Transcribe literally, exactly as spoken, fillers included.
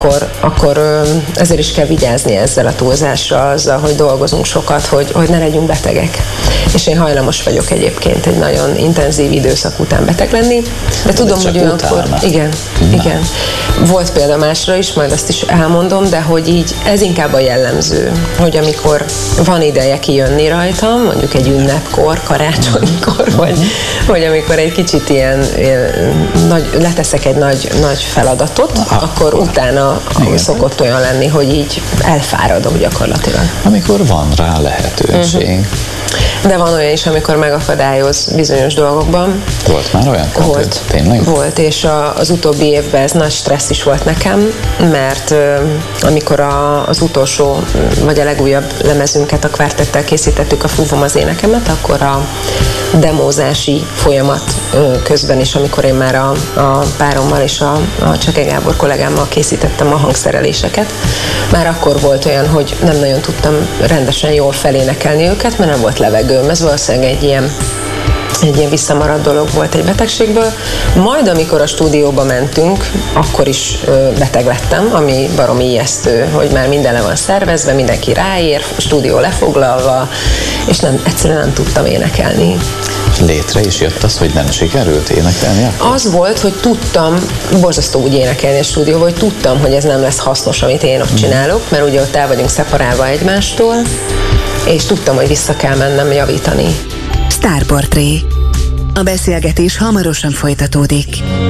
Akkor, akkor ezért is kell vigyázni ezzel a túlzással, azzal, hogy dolgozunk sokat, hogy, hogy ne legyünk betegek. És én hajlamos vagyok egyébként egy nagyon intenzív időszak után beteg lenni, de tudom, hogy olyankor... Igen, Na. igen. Volt példa másra is, majd azt is elmondom, de hogy így ez inkább a jellemző, hogy amikor van ideje kijönni rajtam, mondjuk egy ünnepkor, karácsonykor, vagy, vagy amikor egy kicsit ilyen, ilyen nagy, leteszek egy nagy, nagy feladatot, ah, akkor utána igen. szokott olyan lenni, hogy így elfáradok gyakorlatilag. Amikor van rá lehetőség. Uh-huh. De van olyan is, amikor megakadályoz bizonyos dolgokban. Volt már olyan? Volt. Tényleg? Volt, és a, az utóbbi évben ez nagy stressz is volt nekem, mert uh, amikor a, az utolsó, vagy a legújabb lemezünket, a kvártettel készítettük, a Fúvom az énekemet, akkor a demózási folyamat uh, közben is, amikor én már a, a párommal és a, a Cseke Gábor kollégámmal készítettem a hangszereléseket, már akkor volt olyan, hogy nem nagyon tudtam rendesen jól felénekelni őket, mert nem volt levegőm. Ez valószínűleg egy ilyen, egy ilyen visszamaradt dolog volt egy betegségből. Majd, amikor a stúdióba mentünk, akkor is ö, beteg lettem, ami baromi ijesztő, hogy már minden le van szervezve, mindenki ráér, a stúdió lefoglalva, és nem, egyszerűen nem tudtam énekelni. Létre is jött az, hogy nem sikerült énekelni akkor? Az volt, hogy tudtam, borzasztó úgy énekelni a stúdióban, hogy tudtam, hogy ez nem lesz hasznos, amit én ott csinálok, mert ugye ott el vagyunk szeparálva egymástól, és tudtam, hogy vissza kell mennem javítani. Sztárportré. A beszélgetés hamarosan folytatódik.